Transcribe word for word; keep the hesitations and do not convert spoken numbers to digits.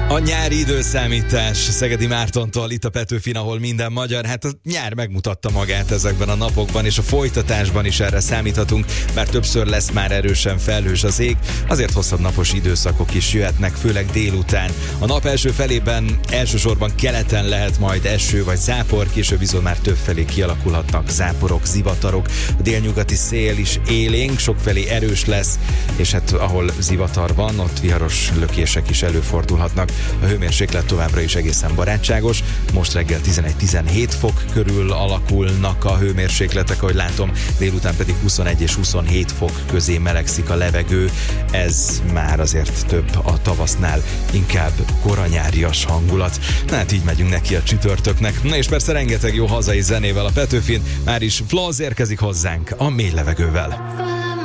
A nyári időszámítás Szegedi Mártontól, itt a Petőfin, ahol minden magyar. Hát a nyár megmutatta magát ezekben a napokban, és a folytatásban is erre számíthatunk, bár többször lesz már erősen felhős az ég, azért hosszabb napos időszakok is jöhetnek, főleg délután. A nap első felében elsősorban keleten lehet majd eső vagy zápor, később viszont már többfelé kialakulhatnak záporok, zivatarok. A délnyugati szél is élénk, sokfelé erős lesz, és hát ahol zivatar van, ott viharos lökések is előfordulhatnak. A hőmérséklet továbbra is egészen barátságos. Most reggel tizenegy-tizenhét fok körül alakulnak a hőmérsékletek, ahogy látom, délután pedig huszonegy és huszonhét fok közé melegszik a levegő. Ez már azért több a tavasznál, inkább koranyárias hangulat. Na hát így megyünk neki a csütörtöknek. Na és persze rengeteg jó hazai zenével a Petőfin. Már is Floz érkezik hozzánk a mély levegővel.